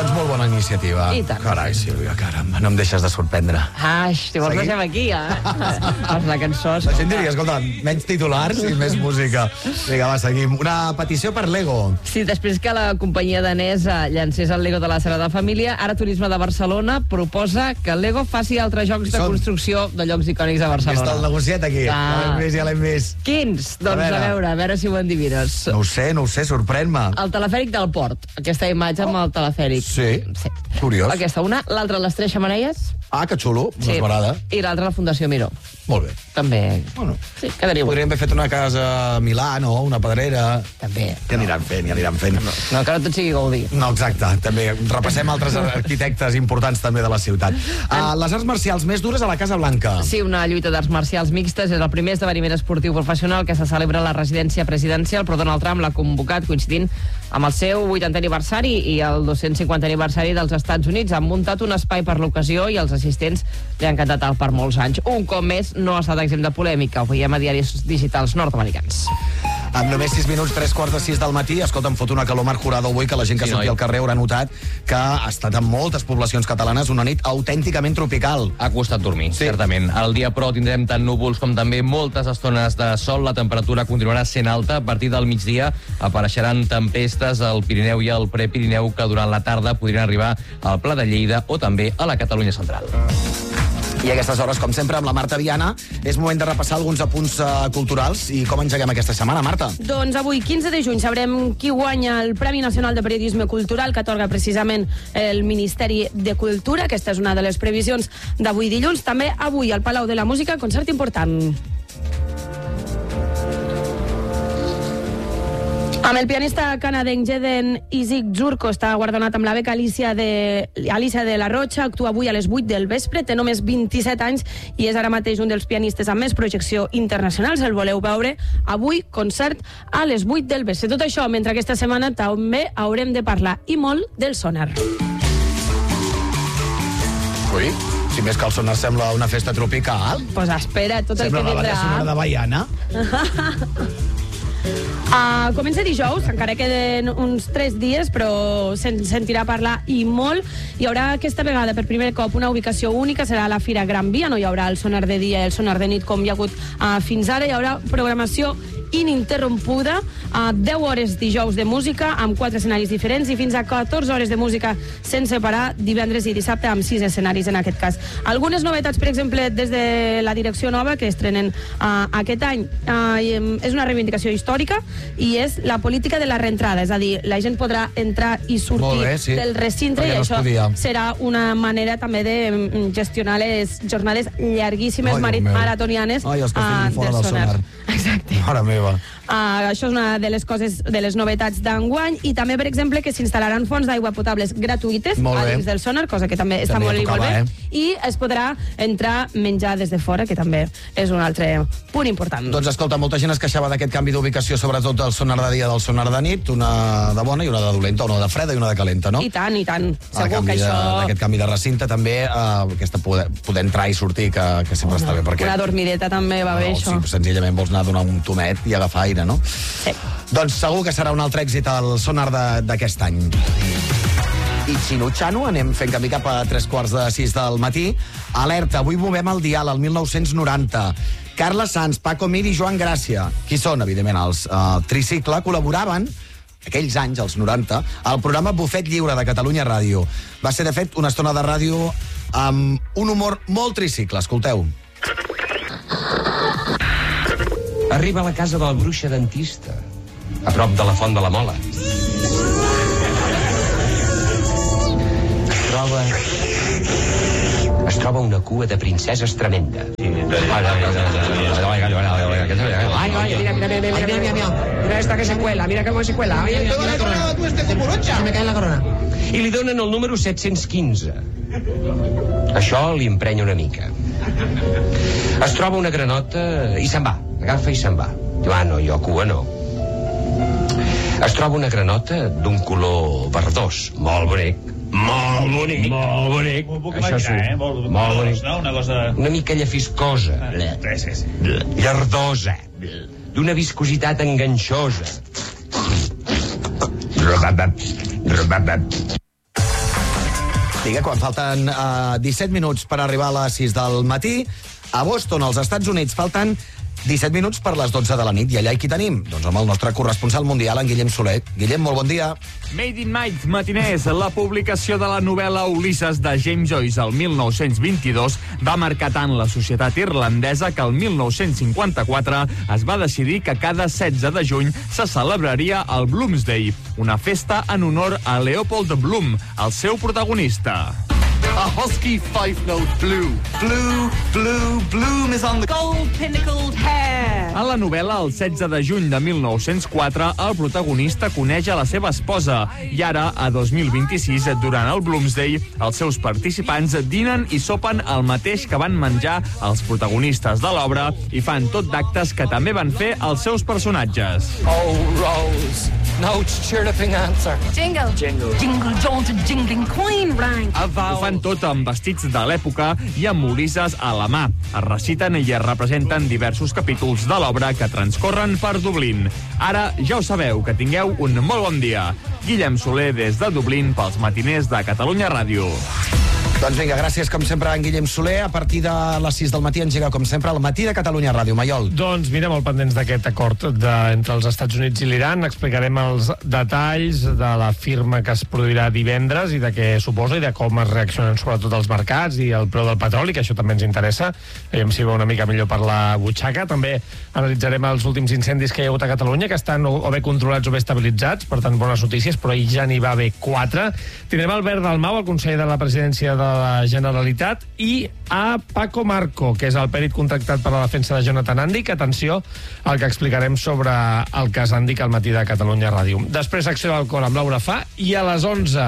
Doncs molt bona iniciativa. I tant. Carai, Sílvia, caramba, no em deixes de sorprendre. Si vols deixem aquí, la cançó... La gent diria, escolta, menys titulars i més música. Vinga, va, seguim. Una petició per Lego. Sí, després que la companyia danesa llancés el Lego de la Sagrada Família, ara Turisme de Barcelona proposa que el Lego faci altres jocs de construcció de llocs icònics de Barcelona. Està el negociat aquí. Ja l'hem vist. Quins? Doncs a veure si ho endevines. No ho sé, sorprèn-me. El telefèric del Port. Aquesta imatge amb el telefèric. Sí. Curiós. Aquesta una, l'altra les Tres Xemeneies. Ah, que xulo, una esbarada. I l'altra la Fundació Miró. Molt bé. També. Bueno, sí, quedaria podríem haver fet una casa a Milà, no? Una pedrera. També. Ja aniran fent. No, que no tot sigui Gaudí. No, exacte. També repassem altres arquitectes importants també de la ciutat. Les arts marcials més dures a la Casa Blanca. Sí, una lluita d'arts marcials mixtes és el primer esdeveniment esportiu professional que se celebra a la residència presidencial, però Donald Trump l'ha convocat coincidint amb el seu 80è aniversari i el 250è aniversari dels Estats Units. Han muntat un espai per l'ocasió i els assistents li han cantat per molts anys. Un cop més, no ha estat exempt de polèmica. Ho veiem a diaris digitals nord-americans. Amb només 6 minuts, 3:45 del matí, escolta, em fot una calor Marc Jurado avui, que la gent que surti al carrer haurà notat que ha estat en moltes poblacions catalanes una nit autènticament tropical. Ha costat dormir, certament. Al dia, però, tindrem tant núvols com també moltes estones de sol. La temperatura continuarà sent alta. A partir del migdia apareixeran tempestes al Pirineu i al Prepirineu que durant la tarda podrien arribar al Pla de Lleida o també a la Catalunya central. I a aquestes hores, com sempre, amb la Marta Viana, és moment de repassar alguns apunts culturals. I com engeguem aquesta setmana, Marta? Doncs avui, 15 de juny, sabrem qui guanya el Premi Nacional de Periodisme Cultural, que atorga precisament el Ministeri de Cultura. Aquesta és una de les previsions d'avui dilluns. També avui, al Palau de la Música, concert important. Amb el pianista canadenc Jeden Isaac Zurko està guardonat amb la beca Alicia de la Rocha. Actua avui a les 8 del vespre, té només 27 anys i és ara mateix un dels pianistes amb més projecció internacional. Si el voleu veure, avui concert a les 8 del vespre. Tot això mentre aquesta setmana també haurem de parlar i molt del sonar. Ui, si més que el sonar sembla una festa tropical. Pues espera, tot el que vindrà. Sembla la banda sonora de Baiana. Comença dijous, encara queden uns 3 dies, però se'n sentirà parlar i molt. Hi haurà aquesta vegada per primer cop una ubicació única, serà a la Fira Gran Via. No hi haurà el sonar de dia i el sonar de nit com hi ha hagut fins ara. Hi haurà programació ininterrompuda, 10 hores dijous de música amb 4 escenaris diferents i fins a 14 hores de música sense parar divendres i dissabte amb 6 escenaris en aquest cas. Algunes novetats, per exemple, des de la direcció nova que estrenen aquest any. És una reivindicació històrica i és la política de la reentrada, és a dir, la gent podrà entrar i sortir del recinte i això serà una manera també de gestionar les jornades llarguíssimes maratonianes del sonar. Exacte. Mare meva. Això és una de les coses, de les novetats d'enguany, i també, per exemple, que s'instal·laran fonts d'aigua potables gratuïtes a dins del sonar, cosa que també està molt bé, i es podrà entrar menjar des de fora, que també és un altre punt important. Doncs escolta, molta gent es queixava d'aquest canvi d'ubicació, sobretot del sonar de dia del sonar de nit, una de bona i una de dolenta, una de freda i una de calenta, no? I tant, segur que això... Aquest canvi de recinte també, aquesta poder entrar i sortir, que sempre està bé, perquè... Una dormideta també va bé, això. Si senzillament vols anar a donar un tomet i agafar aire, no? Sí. Doncs segur que serà un altre èxit el sonar d'aquest any. I xino-xano, anem fent camí cap a 3:45 del matí. Alerta, avui movem el dial, al 1990. Carles Sanz, Paco Mir i Joan Gràcia, qui són, evidentment, els Tricicle, col·laboraven aquells anys, als 90, al programa Bufet Lliure de Catalunya Ràdio. Va ser, de fet, una estona de ràdio amb un humor molt tricicle. Escolteu. Arriba a la casa del bruixa dentista, a prop de la Font de la Mola. Es troba una cua de princeses tremenda. Mira esta que se cuela, mira cómo se cuela. Se me cae la corona. I li donen el número 715. Això li emprenya una mica. Es troba una granota i se'n va. Agafa i se'n va. Diu, no, jo cua no. Es troba una granota d'un color verdós, molt bonic. Molt bonic. Això sí, molt bonic. Una mica llefiscosa. Llardosa. D'una viscositat enganxosa. Diga, quan falten 17 minuts per arribar a les 6 del matí, a Boston, als Estats Units, falten 17 minuts per les 12 de la nit. I allà qui tenim? Doncs amb el nostre corresponsal mundial, en Guillem Soler. Guillem, molt bon dia. Made in Night, matiners. La publicació de la novel·la Ulisses de James Joyce el 1922 va marcar tant la societat irlandesa que el 1954 es va decidir que cada 16 de juny se celebraria el Bloomsday, una festa en honor a Leopold Bloom, el seu protagonista. A husky five-note blue. Blue, blue, bloom is on the gold pinnacled hair. A la novel·la, el 16 de juny de 1904, el protagonista coneix a la seva esposa i ara, a 2026, durant el Bloomsday, els seus participants dinen i sopen el mateix que van menjar els protagonistes de l'obra i fan tot d'actes que també van fer els seus personatges. Oh, Rose, no chirruping answer. Jingle. Jingle. Jingle jolt a jingling coin rang. Ho fan tot amb vestits de l'època i amb Ulisses a la mà. Es reciten i es representen diversos capítols de l'obra que transcorren per Dublín. Ara ja ho sabeu, que tingueu un molt bon dia. Guillem Soler des de Dublín pels matiners de Catalunya Ràdio. Doncs vinga, gràcies com sempre en Guillem Soler. A partir de les 6 del matí engega com sempre el Matí de Catalunya Ràdio. Maiol. Doncs mira, molt pendents d'aquest acord entre els Estats Units i l'Iran. Explicarem els detalls de la firma que es produirà divendres i de què suposa i de com es reaccionen sobretot els mercats i el preu del petroli, que això també ens interessa. Veiem si va una mica millor per la butxaca. També analitzarem els últims incendis que hi ha hagut a Catalunya, que estan o bé controlats o bé estabilitzats, per tant, bones notícies, però ahir ja n'hi va haver 4. Tindrem Albert Dalmau, el conseller de la presidència de la Generalitat, i a Paco Marco, que és el pèrit contractat per a la defensa de Jonathan Andic. Atenció al que explicarem sobre el cas Andic al Matí de Catalunya Ràdio. Després, Acció d'Alcohol amb Laura Fa, i a les 11,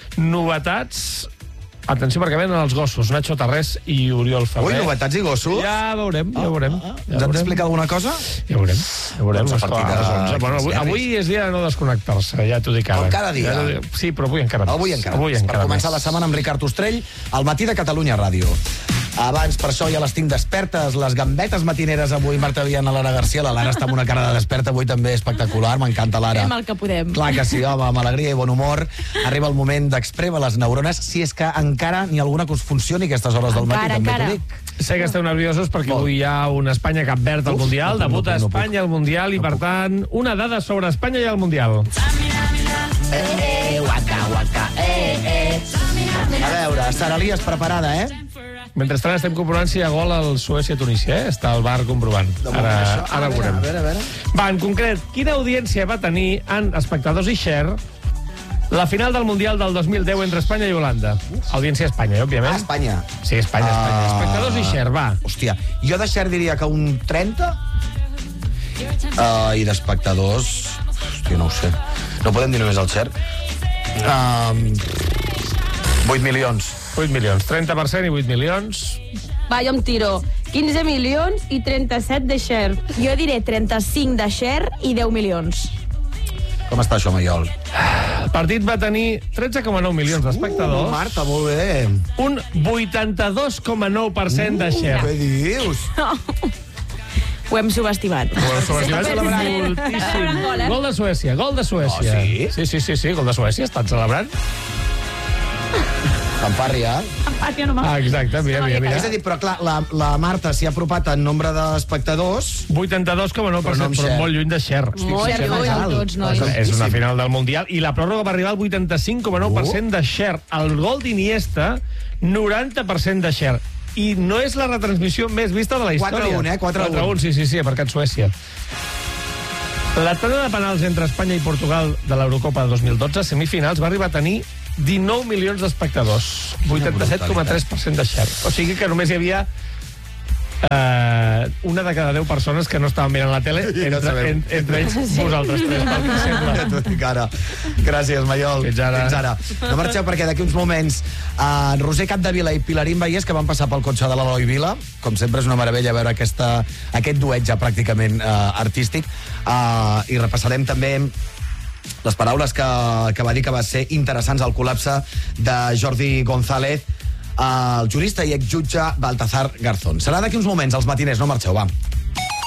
novetats. Atenció, perquè venen els gossos, Nacho Tarrés i Oriol Ferrer. Ui, novetats i gossos? Ja veurem, ja veurem. Ens has d'explicar alguna cosa? Ja veurem. Doncs a partir de les 11. Bueno, avui és dia de no desconnectar-se, ja t'ho dic ara. Com cada dia. Sí, però avui encara més. Avui encara per començar la setmana amb Ricard Ostrell, al Matí de Catalunya Ràdio. Abans, per això, ja les tinc despertes, les gambetes matineres avui, Marta Viana, Lara Garcia. La Lara està amb una cara de desperta, avui també espectacular, m'encanta, Lara. Fem el que podem. Clar que sí, home, amb alegria i bon humor. Arriba el moment d'exprémer les neurones, si és que encara n'hi ha alguna que us funcioni aquestes hores del matí, també t'ho dic. Sé que esteu nerviosos perquè avui hi ha un Espanya-Cap Verd al Mundial, debuta Espanya al Mundial i, per tant, una dada sobre Espanya i el Mundial. A veure, Sara Elias preparada, Mentrestant estem comprovant si hi ha gol al Suècia-Tunísia, Està al bar comprovant. Ara ho veurem. A veure. Va, en concret, quina audiència va tenir en espectadors i share la final del Mundial del 2010 entre Espanya i Holanda? Audiència a Espanya, òbviament. Espanya. Sí, Espanya. Espectadors i share, va. Hòstia, jo de share diria que un 30 i d'espectadors, hòstia, no ho sé. No podem dir només el share. 8 milions. 8 milions. 30% i 8 milions. Va, jo em tiro 15 milions i 37 de share. Jo diré 35 de share i 10 milions. Com està això, Maiol? El partit va tenir 13,9 milions d'espectadors. Marta, molt bé. Un 82,9% de share. Què dius? Ho hem subestimat. Moltíssim. Gol de Suècia, gol de Suècia. Oh, sí? Sí, gol de Suècia, estan celebrant. Fanfàrria. Exacte, mira. És a dir, però clar, la Marta s'hi ha apropat en nombre d'espectadors. 82,9%, però molt lluny de share. Molt lluny, tots, nois. És una final del Mundial i la pròrroga va arribar al 85,9% de share. El gol d'Iniesta, 90% de share. I no és la retransmissió més vista de la història. 4-1, 4-1. Sí, aparcat Suècia. La tanda de penals entre Espanya i Portugal de l'Eurocopa de 2012, semifinals, va arribar a tenir 19 milions d'espectadors, 87,3% de share. O sigui que només hi havia una de cada 10 persones que no estaven mirant la tele, entre ells vosaltres tres, pel que sembla. Ja t'ho dic ara. Gràcies, Maiol. Fins ara. No marxeu, perquè d'aquí uns moments Roser Capdevila i Pilarín Vallès, que van passar pel cotxe de l'Eloi Vila. Com sempre és una meravella veure aquest duet ja pràcticament artístic. I repassarem també les paraules que va dir que va ser interessants al col·lapse de Jordi González, el jurista i exjutge Baltasar Garzón. Serà d'aquí uns moments, els matiners, no marxeu, va.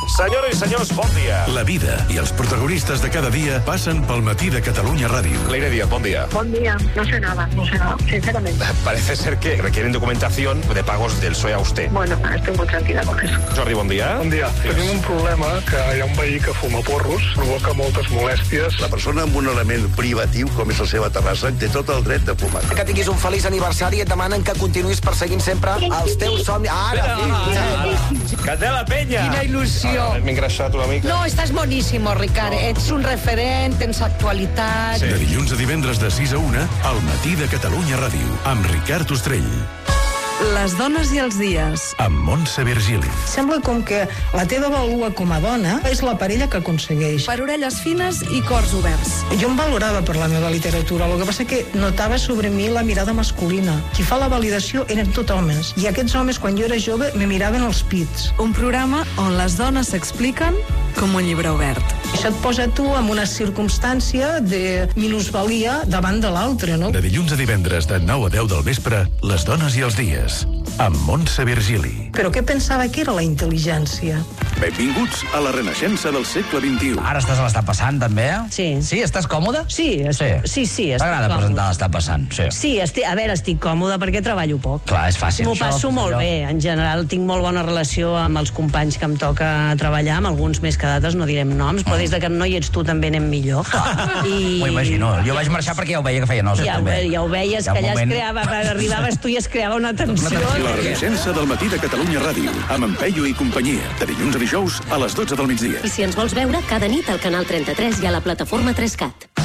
Senyores i senyors, bon dia. La vida i els protagonistes de cada dia passen pel Matí de Catalunya Ràdio. Leire Díaz, bon dia. Bon día. No sé nada, sinceramente. Parece ser que requieren documentación de pagos del PSOE a usted. Bueno, estoy muy tranquila con eso. Jordi, bon dia. Bon dia. Tenim un problema que hi ha un veí que fuma porros, provoca moltes molèsties. La persona amb un element privatiu, com és la seva terrassa, té tot el dret de fumar. Que tinguis un feliç aniversari i et demanen que continuïs perseguint sempre els teus somnis. Ara, sí. Candela Peña. Quina il·lusió. M'he engreixat una mica. No, estàs boníssim, Ricard. Ets un referent, tens actualitat. De dilluns a divendres de 6 a 1, al Matí de Catalunya Ràdio, amb Ricard Ostrell. Les dones i els dies. Amb Montse Virgili. Sembla com que la teva vàlua com a dona és la parella que aconsegueix. Per orelles fines i cors oberts. Jo em valorava per la meva literatura, el que passa que notava sobre mi la mirada masculina. Qui fa la validació eren tot homes, i aquests homes, quan jo era jove, me miraven els pits. Un programa on les dones s'expliquen com un llibre obert. Això et posa tu en una circumstància de minusvalia davant de l'altre, no? De dilluns a divendres de 9 a 10 del vespre, Les dones i els dies, amb Montse Virgili. Però què pensava que era la intel·ligència? Benvinguts a la renaixença del segle XXI. Ara estàs a l'Està passant, també? Sí. Sí? Estàs còmode? Sí, sí. T'agrada presentar l'Està passant? Sí, estic còmode perquè treballo poc. Clar, és fàcil. M'ho passo molt bé. En general tinc molt bona relació amb els companys que em toca treballar, amb alguns més que d'altres, no direm noms, però des de que no hi ets tu també anem millor. M'ho imagino. Jo vaig marxar perquè ja ho veia que feia nosa, també. Ja ho veies, que allà es creava, arribaves tu i es creava una tensió. La renaixença del Matí de Catalunya Ràdio, amb en Peyu i companyia, de dilluns a dijous a les 12 del migdia. I si ens vols veure, cada nit al canal 33 i a la plataforma 3CAT.